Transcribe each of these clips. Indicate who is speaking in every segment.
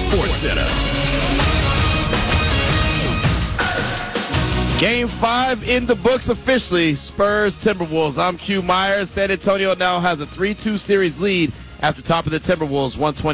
Speaker 1: SportsCenter.
Speaker 2: Game 5 in the books officially. Spurs, Timberwolves. I'm Q Myers. San Antonio now has a 3-2 series lead after topping the Timberwolves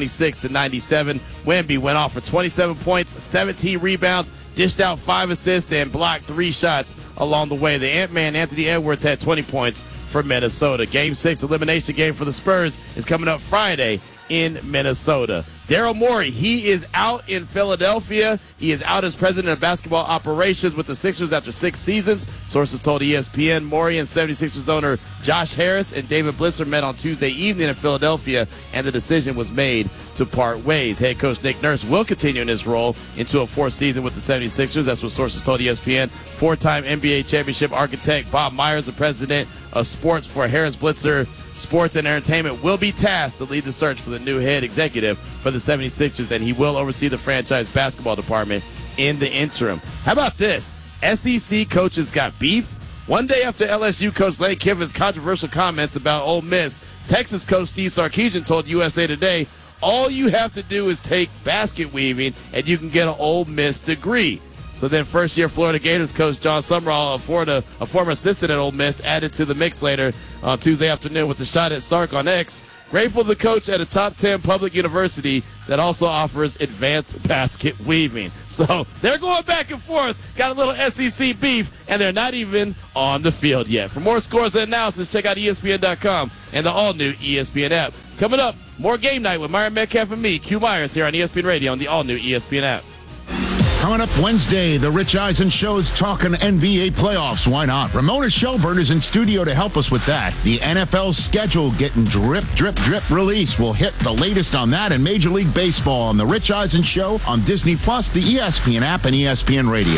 Speaker 2: 126-97. Wemby went off for 27 points, 17 rebounds, dished out 5 assists, and blocked 3 shots along the way. The Ant-Man, Anthony Edwards, had 20 points for Minnesota. Game 6 elimination game for the Spurs is coming up Friday in Minnesota. Daryl Morey, he is out in Philadelphia. He is out as president of basketball operations with the Sixers after 6 seasons. Sources told ESPN Morey and 76ers owner Josh Harris and David Blitzer met on Tuesday evening in Philadelphia, and the decision was made to part ways. Head coach Nick Nurse will continue in his role into a 4th season with the 76ers. That's what sources told ESPN. 4-time NBA championship architect Bob Myers, the president of sports for Harris Blitzer Sports and Entertainment, will be tasked to lead the search for the new head executive for the 76ers, and he will oversee the franchise basketball department in the interim. How about this? SEC coaches got beef. One day after LSU coach Lane Kiffin's controversial comments about Ole Miss, Texas coach Steve Sarkisian told USA Today, all you have to do is take basket weaving and you can get an Ole Miss degree. So then first-year Florida Gators coach John Sumrall, a former assistant at Ole Miss, added to the mix later on Tuesday afternoon with a shot at Sark on X. Grateful to coach at a top 10 public university that also offers advanced basket weaving. So they're going back and forth, got a little SEC beef, and they're not even on the field yet. For more scores and analysis, check out ESPN.com and the all-new ESPN app. Coming up, more Game Night with Myron Metcalf and me, Q Myers, here on ESPN Radio on the all-new ESPN app.
Speaker 3: Coming up Wednesday, the Rich Eisen Show's talking NBA playoffs. Why not? Ramona Shelburne is in studio to help us with that. The NFL schedule getting drip release. We'll hit the latest on that and Major League Baseball on the Rich Eisen Show on Disney Plus, the ESPN app, and ESPN Radio.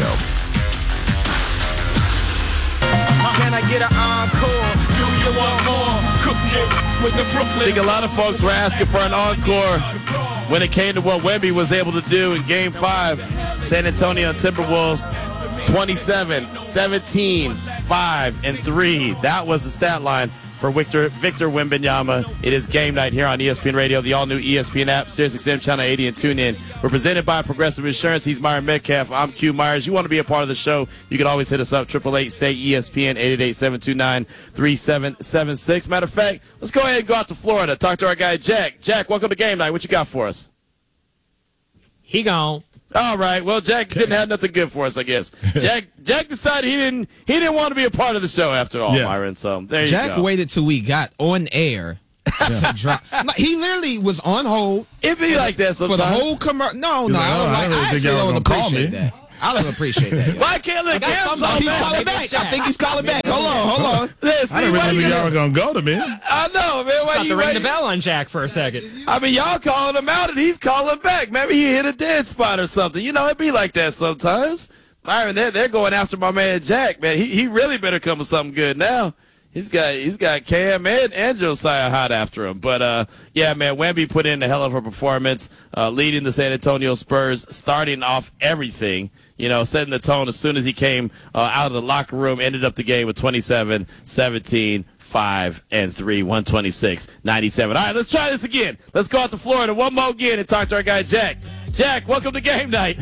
Speaker 4: Can I get an encore? Do you want more? Cook it with the Brooklyn.
Speaker 2: I think a lot of folks were asking for an encore when it came to what Wemby was able to do in Game 5. San Antonio Timberwolves 27, 17, 5, and 3. That was the stat line for Victor Wembanyama. It is Game Night here on ESPN Radio, the all-new ESPN app, SiriusXM Channel 80, and TuneIn. We're presented by Progressive Insurance. He's Myron Metcalf. I'm Q Myers. You want to be a part of the show, you can always hit us up, 888-SAY-ESPN, 888-729-3776. Matter of fact, let's go ahead and go out to Florida, talk to our guy Jack. Jack, welcome to Game Night. What you got for us?
Speaker 5: He gone.
Speaker 2: All right. Well, Jack didn't have nothing good for us, I guess. Jack decided he didn't want to be a part of the show after all, Myron. So there you go.
Speaker 6: Jack waited till we got on air to drop. He literally was on hold.
Speaker 2: It be like that sometimes.
Speaker 6: For the whole commercial. No, I actually don't appreciate that. I don't appreciate that.
Speaker 2: Why can't let Gams on?
Speaker 6: He's calling back. I think he's calling back. Hold on.
Speaker 2: Listen,
Speaker 7: I didn't really think y'all were going to go to me.
Speaker 2: I know, man. Why
Speaker 5: you ring the bell on Jack for a second?
Speaker 2: I mean, y'all calling him out and he's calling back. Maybe he hit a dead spot or something. You know, it be like that sometimes. Myron, they're going after my man Jack, man. He really better come with something good now. He's got Cam and Josiah hot after him. But, yeah, man, Wemby put in a hell of a performance, leading the San Antonio Spurs, starting off everything, you know, setting the tone as soon as he came out of the locker room, ended up the game with 27, 17, 5, and 3, 126-97. All right, let's try this again. Let's go out to Florida one more again and talk to our guy Jack. Jack, welcome to Game Night.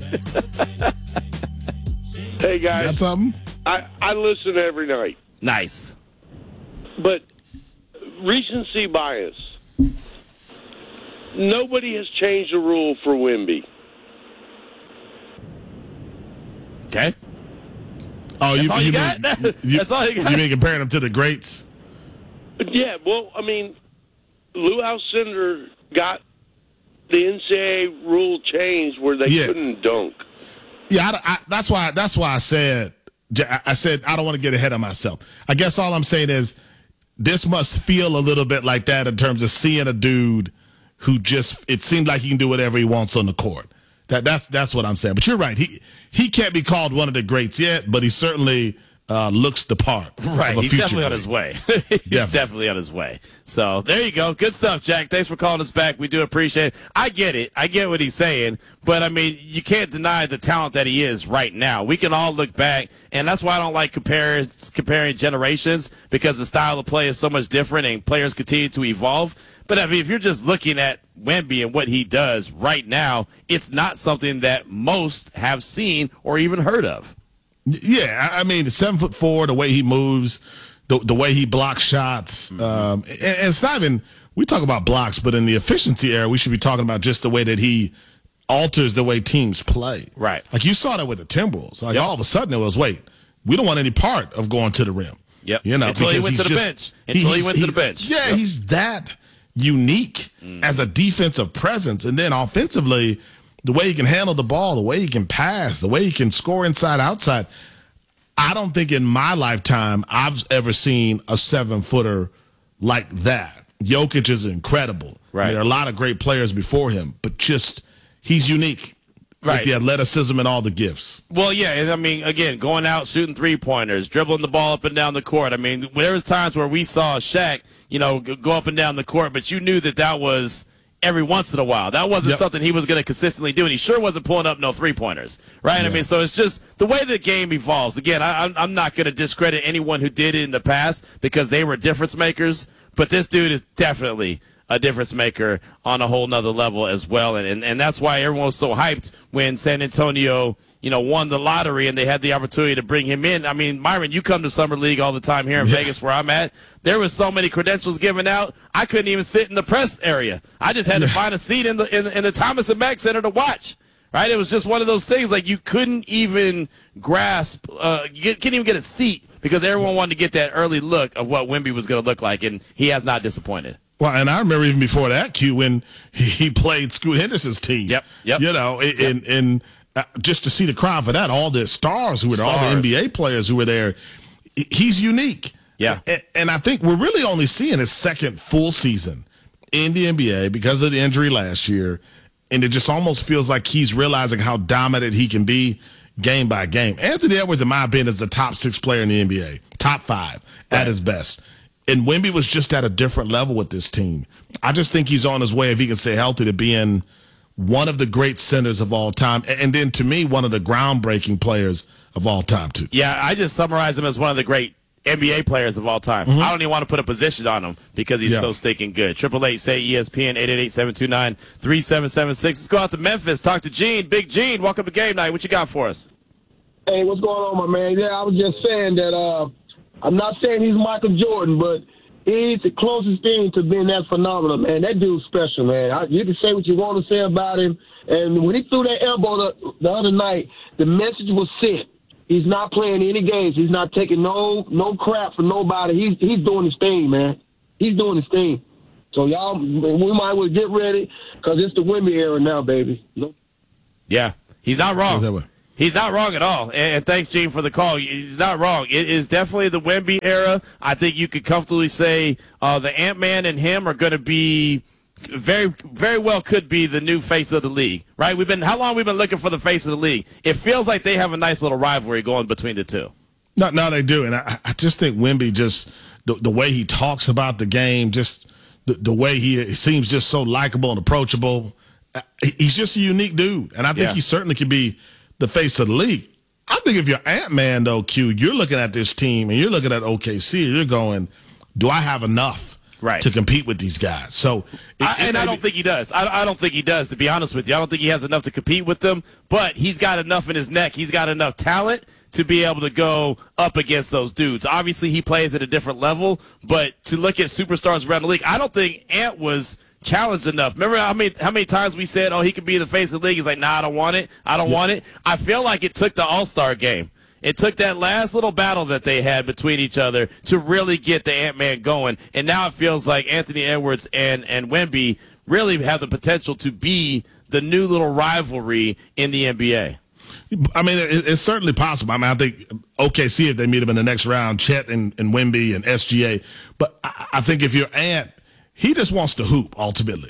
Speaker 8: Hey, guys.
Speaker 7: Got something?
Speaker 8: I listen every night.
Speaker 2: Nice.
Speaker 8: But recency bias. Nobody has changed the rule for Wemby.
Speaker 2: Okay.
Speaker 7: Oh,
Speaker 2: That's all you got? That's all you got?
Speaker 7: You mean comparing them to the greats?
Speaker 8: Yeah, well, I mean, Lou Alcindor got the NCAA rule changed where they couldn't dunk.
Speaker 7: Yeah, that's why I said I don't want to get ahead of myself. I guess all I'm saying is this must feel a little bit like that in terms of seeing a dude who just, it seems like he can do whatever he wants on the court. That's what I'm saying. But you're right. He can't be called one of the greats yet, but he certainly looks the part.
Speaker 2: Right. He's definitely on his way. He's definitely on his way. So there you go. Good stuff, Jack. Thanks for calling us back. We do appreciate it. I get it. I get what he's saying. But, I mean, you can't deny the talent that he is right now. We can all look back, and that's why I don't like comparing generations, because the style of play is so much different and players continue to evolve. But I mean, if you're just looking at Wemby and what he does right now, it's not something that most have seen or even heard of.
Speaker 7: Yeah, I mean, 7'4", the way he moves, the way he blocks shots, and it's not even. We talk about blocks, but in the efficiency era, we should be talking about just the way that he alters the way teams play.
Speaker 2: Right.
Speaker 7: Like you saw that with the Timberwolves. Like all of a sudden it was, wait, we don't want any part of going to the rim.
Speaker 2: Yep.
Speaker 7: You know,
Speaker 2: until he went to the bench. Until he went to the bench.
Speaker 7: Yeah,
Speaker 2: yep.
Speaker 7: He's that unique as a defensive presence. And then offensively, the way he can handle the ball, the way he can pass, the way he can score inside, outside. I don't think in my lifetime I've ever seen a 7-footer like that. Jokic is incredible.
Speaker 2: Right.
Speaker 7: There are a lot of great players before him, but just he's unique.
Speaker 2: Right.
Speaker 7: With the athleticism and all the gifts.
Speaker 2: Well, yeah, and I mean, again, going out, shooting three-pointers, dribbling the ball up and down the court. I mean, there was times where we saw Shaq, go up and down the court, but you knew that was every once in a while. That wasn't something he was going to consistently do, and he sure wasn't pulling up no three-pointers, right? Yeah. I mean, so it's just the way the game evolves. Again, I'm not going to discredit anyone who did it in the past because they were difference makers, but this dude is definitely a difference maker on a whole nother level as well. And that's why everyone was so hyped when San Antonio, won the lottery and they had the opportunity to bring him in. I mean, Myron, you come to Summer League all the time here in Vegas where I'm at. There was so many credentials given out, I couldn't even sit in the press area. I just had to find a seat in the Thomas and Mack Center to watch. Right? It was just one of those things like you couldn't even grasp, you couldn't even get a seat because everyone wanted to get that early look of what Wemby was going to look like, and he has not disappointed.
Speaker 7: Well, and I remember even before that, Q, when he played Scoot Henderson's team.
Speaker 2: Yep.
Speaker 7: And just to see the crowd for that, all the stars who were there, all the NBA players who were there, he's unique.
Speaker 2: Yeah.
Speaker 7: And I think we're really only seeing his second full season in the NBA because of the injury last year, and it just almost feels like he's realizing how dominant he can be game by game. Anthony Edwards, in my opinion, is the top 6 player in the NBA, top 5 at his best. And Wemby was just at a different level with this team. I just think he's on his way, if he can stay healthy, to being one of the great centers of all time. And then, to me, one of the groundbreaking players of all time, too.
Speaker 2: Yeah, I just summarize him as one of the great NBA players of all time. I don't even want to put a position on him because he's so stinking good. 888-SAY-ESPN, 888-729-3776. Let's go out to Memphis, talk to Gene. Big Gene, welcome to Game Night. What you got for us?
Speaker 1: Hey, what's going on, my man? Yeah, I was just saying that I'm not saying he's Michael Jordan, but he's the closest thing to being that phenomenal, man. That dude's special, man. You can say what you want to say about him. And when he threw that elbow the other night, the message was sent. He's not playing any games. He's not taking no crap from nobody. He's doing his thing, man. He's doing his thing. So y'all, we might as well get ready because it's the Wemby era now, baby.
Speaker 2: Yeah, he's not wrong. He's not wrong at all. And thanks, Gene, for the call. He's not wrong. It is definitely the Wemby era. I think you could comfortably say the Ant-Man and him are going to be very, very well could be the new face of the league, right? How long we've been looking for the face of the league? It feels like they have a nice little rivalry going between the two.
Speaker 7: No, they do. And I just think Wemby just the way he talks about the game, just the way he seems just so likable and approachable. He's just a unique dude. And I think he certainly could be the face of the league. I think if you're Ant-Man, though, Q, you're looking at this team and you're looking at OKC and you're going, do I have enough to compete with these guys? So,
Speaker 2: I don't think he does. I don't think he does, to be honest with you. I don't think he has enough to compete with them, but he's got enough in his neck. He's got enough talent to be able to go up against those dudes. Obviously, he plays at a different level, but to look at superstars around the league, I don't think Ant was challenged enough. Remember how many times we said, he could be the face of the league? He's like, nah, I don't want it. I don't want it. I feel like it took the All-Star game. It took that last little battle that they had between each other to really get the Ant-Man going. And now it feels like Anthony Edwards and Wemby really have the potential to be the new little rivalry in the NBA.
Speaker 7: I mean, it's certainly possible. I mean, I think OKC, if they meet him in the next round, Chet and Wemby and SGA. But I think if you're Ant, he just wants to hoop, ultimately.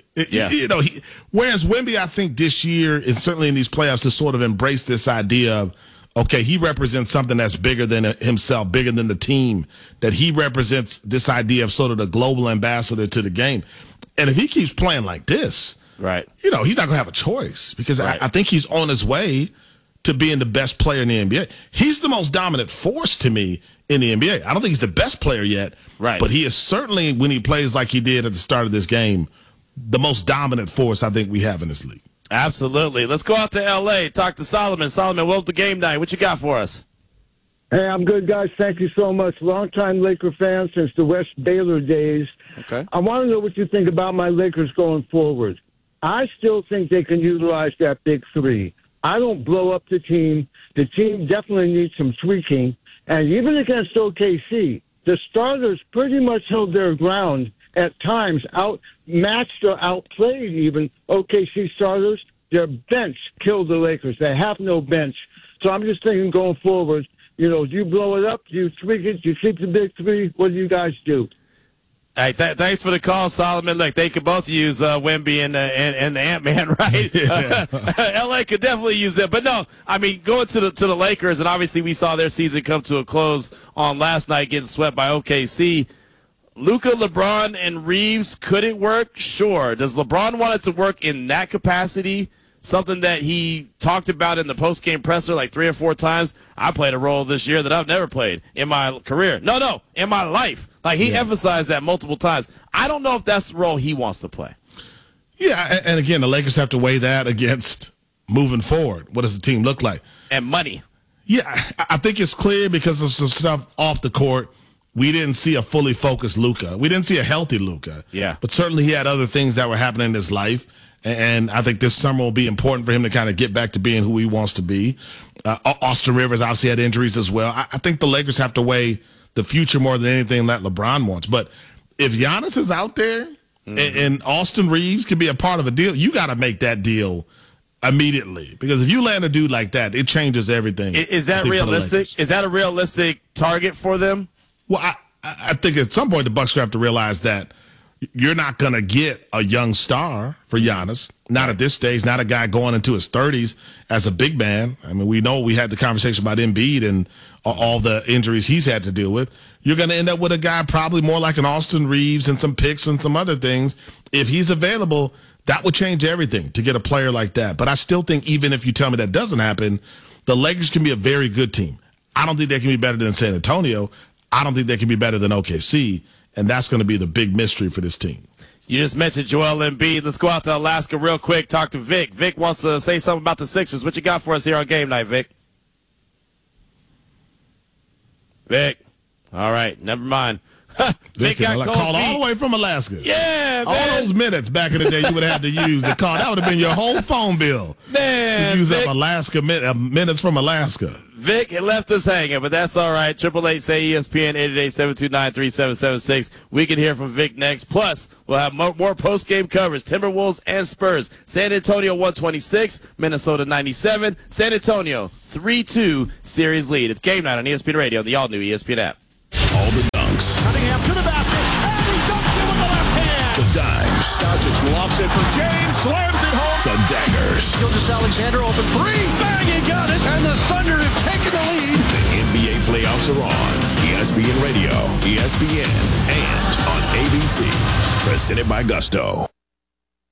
Speaker 7: Whereas Wemby, I think this year, and certainly in these playoffs, has sort of embraced this idea of, okay, he represents something that's bigger than himself, bigger than the team, that he represents this idea of sort of the global ambassador to the game. And if he keeps playing like this,
Speaker 2: right,
Speaker 7: he's not going to have a choice because I think he's on his way to being the best player in the NBA. He's the most dominant force to me in the NBA. I don't think he's the best player yet,
Speaker 2: right?
Speaker 7: But he is certainly, when he plays like he did at the start of this game, the most dominant force I think we have in this league.
Speaker 2: Absolutely. Let's go out to L.A., talk to Solomon. Solomon, welcome to Game Night. What you got for us?
Speaker 9: Hey, I'm good, guys. Thank you so much. Longtime Laker fan since the West Baylor days.
Speaker 2: Okay.
Speaker 9: I want to know what you think about my Lakers going forward. I still think they can utilize that big three. I don't blow up the team. The team definitely needs some tweaking. And even against OKC, the starters pretty much held their ground at times, outmatched or outplayed even OKC starters. Their bench killed the Lakers. They have no bench. So I'm just thinking going forward, do you blow it up? Do you tweak it? Do you keep the big three? What do you guys do?
Speaker 2: Hey, thanks for the call, Solomon. Look, they could both use Wemby and the Ant-Man, right? Yeah. L.A. could definitely use it. But no, I mean, going to the Lakers, and obviously we saw their season come to a close on last night, getting swept by OKC. Luka, LeBron, and Reeves, could it work? Sure. Does LeBron want it to work in that capacity? Something that he talked about in the post-game presser like 3 or 4 times. I played a role this year that I've never played in my career. No, in my life. Like, he emphasized that multiple times. I don't know if that's the role he wants to play.
Speaker 7: Yeah, and again, the Lakers have to weigh that against moving forward. What does the team look like?
Speaker 2: And money.
Speaker 7: Yeah, I think it's clear because of some stuff off the court. We didn't see a fully focused Luka. We didn't see a healthy Luka.
Speaker 2: Yeah.
Speaker 7: But certainly he had other things that were happening in his life. And I think this summer will be important for him to kind of get back to being who he wants to be. Austin Rivers obviously had injuries as well. I think the Lakers have to weigh the future more than anything that LeBron wants. But if Giannis is out there and Austin Reeves can be a part of a deal, you got to make that deal immediately. Because if you land a dude like that, it changes everything.
Speaker 2: Is that realistic? Is that a realistic target for them?
Speaker 7: Well, I think at some point the Bucks have to realize that you're not going to get a young star for Giannis. Not at this stage. Not a guy going into his 30s as a big man. I mean, we know we had the conversation about Embiid and all the injuries he's had to deal with. You're going to end up with a guy probably more like an Austin Reeves and some picks and some other things. If he's available, that would change everything to get a player like that. But I still think even if you tell me that doesn't happen, the Lakers can be a very good team. I don't think they can be better than San Antonio. I don't think they can be better than OKC. And that's going to be the big mystery for this team.
Speaker 2: You just mentioned Joel Embiid. Let's go out to Alaska real quick, talk to Vic. Vic wants to say something about the Sixers. What you got for us here on Game Night, Vic? Vic. All right, never mind. Vic got cold
Speaker 7: called
Speaker 2: feet.
Speaker 7: all the way from Alaska.
Speaker 2: Yeah, man.
Speaker 7: All those minutes back in the day you would have had to use the call. That would have been your whole phone bill.
Speaker 2: Man,
Speaker 7: to use
Speaker 2: Vic,
Speaker 7: up Alaska minutes from Alaska.
Speaker 2: Vic had left us hanging, but that's all right. 888-SAY-ESPN, 888-729-3776. We can hear from Vic next. Plus, we'll have more post-game coverage. Timberwolves and Spurs. San Antonio 126, Minnesota 97. San Antonio 3-2 series lead. It's Game Night on ESPN Radio and the all-new ESPN app.
Speaker 10: All the dunks.
Speaker 4: Cunningham to the basket, and he dunks it with the left hand.
Speaker 10: The dimes.
Speaker 4: Doncic lofts it for James, slams it home.
Speaker 10: The daggers.
Speaker 4: Gilgeous-Alexander open three, bang, he got it, and the Thunder have taken the lead.
Speaker 10: The NBA playoffs are on. ESPN Radio, ESPN, and on ABC. Presented by Gusto.